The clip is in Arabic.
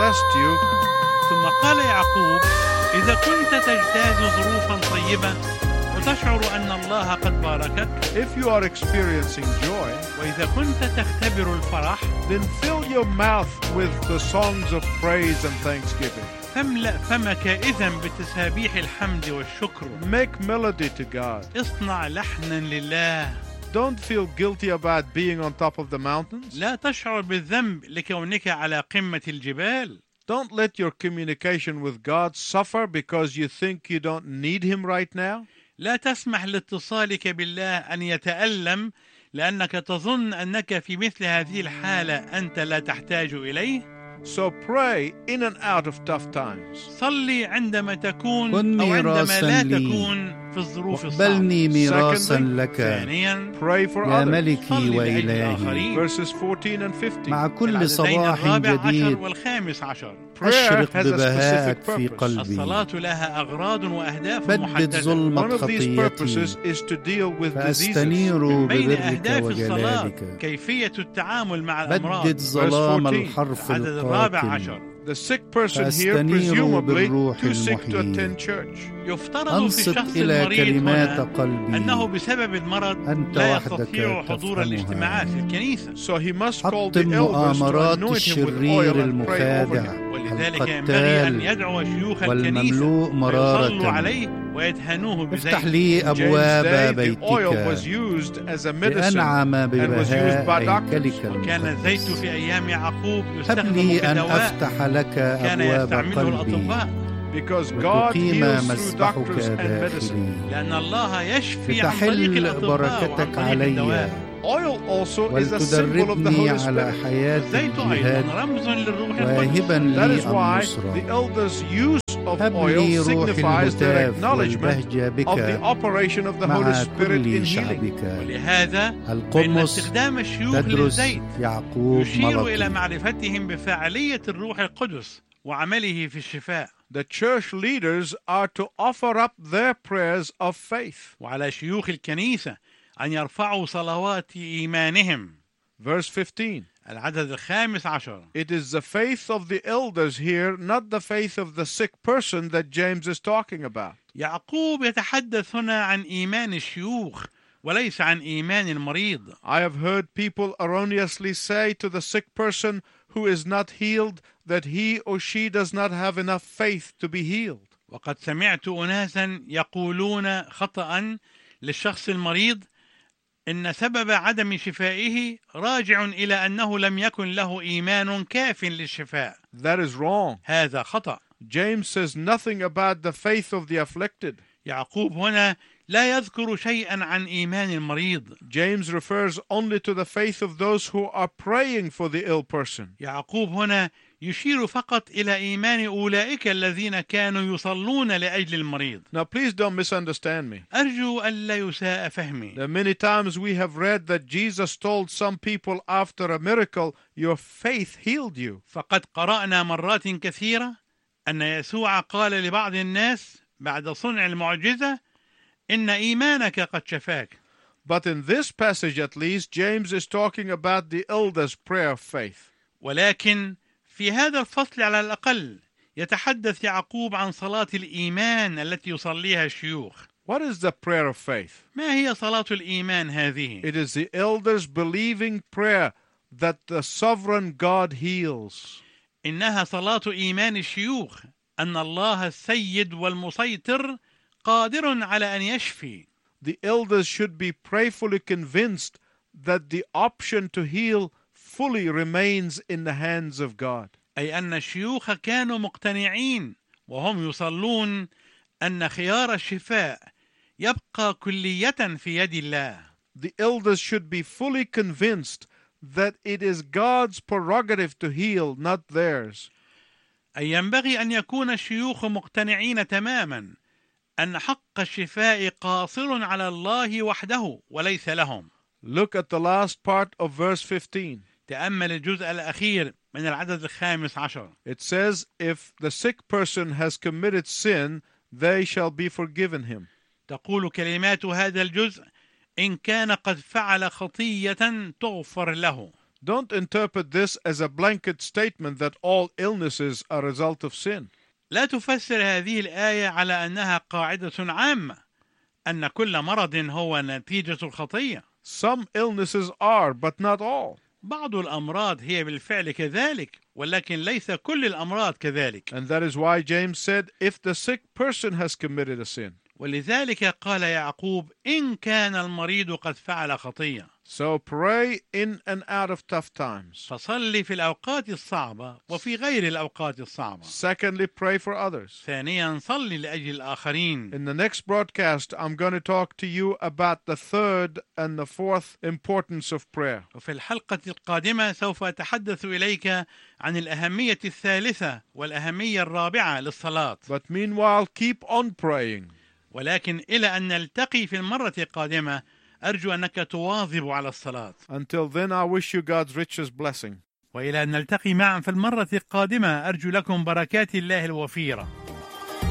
blessed you. ثم قال يعقوب: إذا كنت تجتاز ظروفا طيبة وتشعر أن الله قد باركك، If you are experiencing joy, وإذا كنت تختبر الفرح، then fill your mouth with the songs of praise and thanksgiving. فاملأ فمك إذن بتسابيح الحمد والشكر. Make melody to God. اصنع لحنا لله. Don't feel guilty about being on top of the mountains. لا تشعر بالذنب لكونك على قمة الجبال. Don't let your communication with God suffer because you think you don't need Him right now. لا تسمح لاتصالك بالله أن يتألم لأنك تظن أنك في مثل هذه الحالة أنت لا تحتاج إليه. So pray in and out of tough times. صلي عندما تكون كن أو عندما ميراثاً لا لي، تكون في الظروف واقبلني الصعبة. ميراثا Secondly, لك ثانيا، Pray for يا others. ملكي صلي لأجل وإلهي. الآخرين. Verses 14 and 15. مع كل العددين صباح الرابع عشر جديد والخامس عشر. Prayer أشرق has a ببهائك specific في purpose. قلبي. الصلاة لها أغراض وأهداف بدد محددة. ظلمة One of these purposes خطيتي is to deal with diseases. فأستنير من بين ببرك أهداف الصلاة وجلالك. كيفية التعامل مع الأمراض. بدد ظلام 14. الحرف العدد الرابع القاتل. عشر. The sick person here فأستنير presumably بالروح too sick to المحيي. attend church. يفترض في أنصت الشخص إلى المريض كلمات هنا قلبي. أنه بسبب المرض أنت لا وحدك يستطيع حضور تفهمها. الاجتماعات في الكنيسة. So he must call the حطم elders to مؤامرات anoint him with الشرير oil and pray over المخادع him. ولذلك ينبغي أن القتال يدعو شيوخ الكنيسة والمملوء ويصلوا مرارة. عليه ويدهنوه افتح بزيت. لي James' أبواب day, the oil was بيتك used as a medicine لأنعم and was used by ببهاء doctors. هيكلك كان الزيت المقدس. في أيام يعقوب هب يستخدم لي أن كدواء أفتح لك كان أبواب يستعمله قلبي الأطباء، Because God وتقيم heals through مسبحك doctors and medicine. داخلي لأن الله يشفي عن طريق لتحل الأطباء وعن بركتك طريق علي الدواء. Oil also is a symbol of the ولتدربني Holy على Spirit. حياة الزيت الجهاد أيضا رمز للروح واهبا القدس. That لي is why the النصرة. elders' use of هب لي oil روح signifies their الهتاف acknowledgement والبهجة of the بك operation of the Holy مع Spirit in كل healing. شعبك. ولهذا فإن القمص استخدام الشيوخ تدرس للزيت يعقوب يشير إلى ملطي. معرفتهم بفاعلية الروح القدس وعمله في الشفاء. The church leaders are to offer up their prayers of faith. وعلى شيوخ الكنيسة أن يرفعوا صلوات إيمانهم. Verse 15. العدد الخامس عشر. It is the faith of the elders here, not the faith of the sick person that James is talking about. يعقوب يتحدث هنا عن إيمان الشيوخ وليس عن إيمان المريض. I have heard people erroneously say to the sick person who is not healed that he or she does not have enough faith to be healed. وقد سمعت أناسا يقولون خطأ للشخص المريض إن سبب عدم شفائه راجع إلى أنه لم يكن له إيمان كاف للشفاء. That is wrong. هذا خطأ. James says nothing about the faith of the afflicted. يعقوب هنا لا يذكر شيئا عن إيمان المريض. James refers only to the faith of those who are praying for the ill person. يعقوب هنا يشير فقط إلى إيمان أولئك الذين كانوا يصلون لأجل المريض. Now please don't misunderstand me. أرجو ألا يساء فهمي. There are many times we have read that Jesus told some people after a miracle, your faith healed you. فقد قرأنا مرات كثيرة أن يسوع قال لبعض الناس بعد صنع المعجزة إن إيمانك قد شفاك. But in this passage at least, James is talking about the elders' prayer of faith. ولكن في هذا الفصل على الأقل يتحدث يعقوب عن صلاة الإيمان التي يصليها الشيوخ. What is the prayer of faith? ما هي صلاة الإيمان هذه؟ It is the elders' believing prayer that the sovereign God heals. إنها صلاة إيمان الشيوخ أن الله السيد والمسيطر قادر على أن يشفي. The elders should be prayerfully convinced that the option to heal fully remains in the hands of God. أي أن الشيوخ كانوا مقتنعين وهم يصلون أن خيار الشفاء يبقى كلية في يد الله. The elders should be fully convinced that it is God's prerogative to heal, not theirs. أي ينبغي أن يكون الشيوخ مقتنعين تماما أن حق الشفاء قاصر على الله وحده وليس لهم. Look at the last part of verse 15. تأمل الجزء الأخير من العدد الخامس عشر. It says, if the sick person has committed sin, they shall be forgiven him. تقول كلمات هذا الجزء إن كان قد فعل خطية تغفر له. Don't interpret this as a blanket statement that all illnesses are a result of sin. لا تفسر هذه الآية على أنها قاعدة عامة أن كل مرض هو نتيجة الخطية. Some illnesses are, but not all. بعض الأمراض هي بالفعل كذلك، ولكن ليس كل الأمراض كذلك. And that is why James said, if the sick person has committed a sin. ولذلك قال يعقوب إن كان المريض قد فعل خطية. So pray in and out of tough times. فصلي في الأوقات الصعبة وفي غير الأوقات الصعبة. Secondly, pray for others. ثانيا صلي لأجل الآخرين. In the next broadcast, I'm going to talk to you about the third and the fourth importance of prayer. وفي الحلقة القادمة سوف أتحدث إليك عن الأهمية الثالثة والأهمية الرابعة للصلاة. But meanwhile, keep on praying. ولكن إلى أن نلتقي في المرة القادمة أرجو أنك تواظب على الصلاة. Until then, I wish you God's richest blessing. وإلى أن نلتقي معا في المرة القادمة أرجو لكم بركات الله الوفيرة.